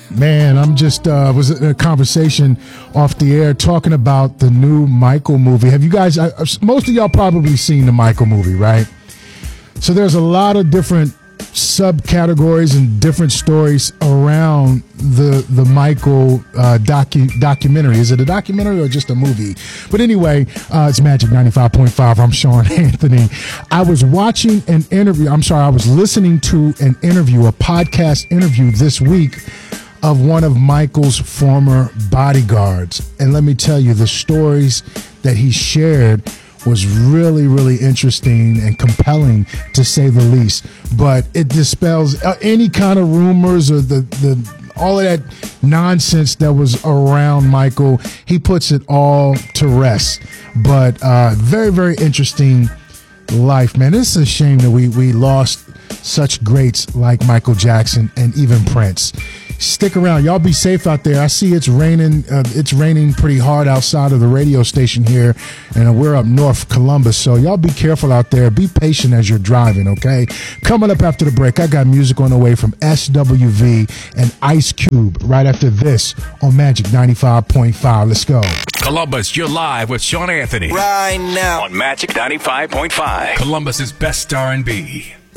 Man, I'm just was in a conversation off the air talking about the new Michael movie. Have you guys? Most of y'all probably seen the Michael movie, right? So there's a lot of different subcategories and different stories around the Michael documentary. Is it a documentary or just a movie? But anyway, it's Magic 95.5. I'm Sean Anthony. I was watching an interview. I was listening to an interview, a podcast interview this week of one of Michael's former bodyguards. And let me tell you, the stories that he shared was really, really interesting and compelling, to say the least. But it dispels any kind of rumors or the all of that nonsense that was around Michael. He puts it all to rest. But very, very interesting life, man. It's a shame that we lost such greats like Michael Jackson and even Prince. Stick around. Y'all be safe out there. I see it's raining. It's raining pretty hard outside of the radio station here, and we're up north, Columbus. So y'all be careful out there. Be patient as you're driving, okay? Coming up after the break, I got music on the way from SWV and Ice Cube right after this on Magic 95.5. Let's go. Columbus, you're live with Sean Anthony. Right now On Magic 95.5. Columbus's best R&B.